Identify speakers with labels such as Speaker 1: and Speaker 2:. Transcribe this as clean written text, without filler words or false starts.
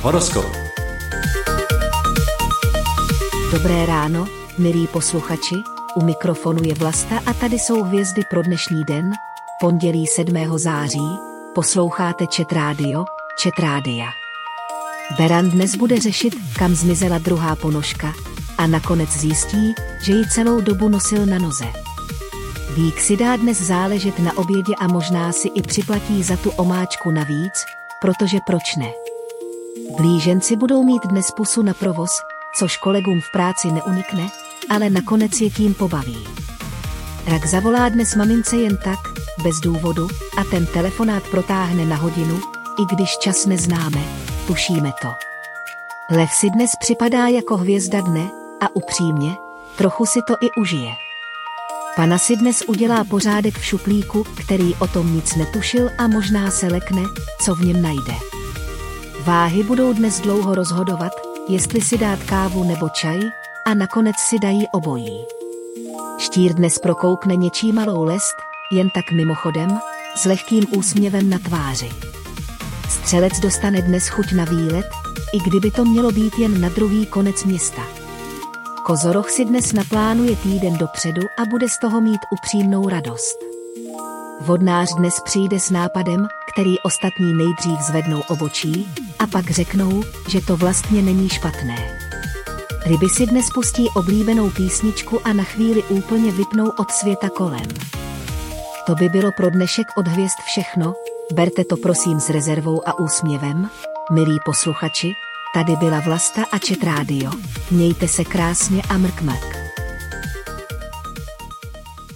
Speaker 1: Horoskop.
Speaker 2: Dobré ráno, milí posluchači, u mikrofonu je Vlasta a tady jsou hvězdy pro dnešní den, pondělí 7. září, posloucháte Chat Rádia. Beran dnes bude řešit, kam zmizela druhá ponožka, a nakonec zjistí, že ji celou dobu nosil na noze. Vík si dá dnes záležet na obědě a možná si i připlatí za tu omáčku navíc, protože proč ne? Blíženci budou mít dnes pusu na provoz, což kolegům v práci neunikne, ale nakonec je tím pobaví. Rak zavolá dnes mamince jen tak, bez důvodu, a ten telefonát protáhne na hodinu, i když čas neznáme, tušíme to. Lev si dnes připadá jako hvězda dne, a upřímně, trochu si to i užije. Pana si dnes udělá pořádek v šuplíku, který o tom nic netušil a možná se lekne, co v něm najde. Váhy budou dnes dlouho rozhodovat, jestli si dát kávu nebo čaj, a nakonec si dají obojí. Štír dnes prokoukne něčí malou lest, jen tak mimochodem, s lehkým úsměvem na tváři. Střelec dostane dnes chuť na výlet, i kdyby to mělo být jen na druhý konec města. Kozoroch si dnes naplánuje týden dopředu a bude z toho mít upřímnou radost. Vodnář dnes přijde s nápadem, který ostatní nejdřív zvednou obočí, a pak řeknou, že to vlastně není špatné. Ryby si dnes pustí oblíbenou písničku a na chvíli úplně vypnou od světa kolem. To by bylo pro dnešek od hvězd všechno, berte to prosím s rezervou a úsměvem, milí posluchači, tady byla Vlasta a Chat Rádio, mějte se krásně a mrk.